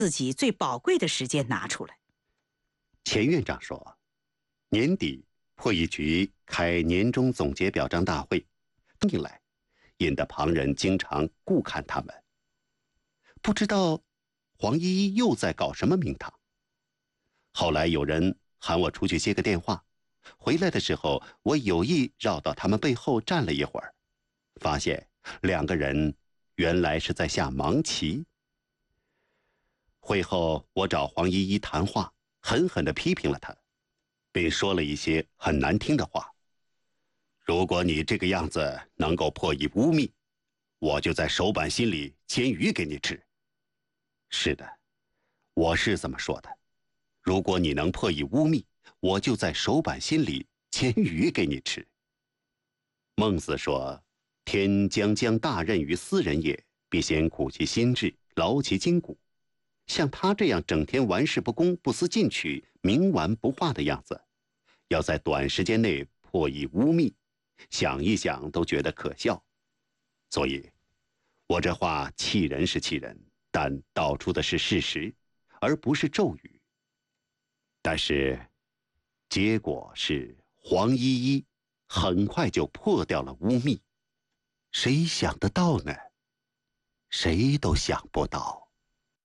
自己最宝贵的时间拿出来。 钱院长说，年底破译局开年终总结表彰大会，一来，引得旁人经常顾看他们。不知道黄依依又在搞什么名堂。后来有人喊我出去接个电话，回来的时候，我有意绕到他们背后站了一会儿，发现两个人原来是在下盲棋。会后，我找黄依依谈话，狠狠地批评了她，并说了一些很难听的话。如果你这个样子能够破译污蔑，我就在手板心里煎鱼给你吃。是的，我是这么说的。如果你能破译污蔑，我就在手板心里煎鱼给你吃。孟子说，天将降大任于斯人也，必先苦其心志，劳其筋骨。像他这样整天玩世不恭、不思进取、冥顽不化的样子，要在短时间内破译污蔑，想一想都觉得可笑。所以，我这话气人是气人，但道出的是事实，而不是咒语。但是，结果是黄依依很快就破掉了污蔑。谁想得到呢？谁都想不到。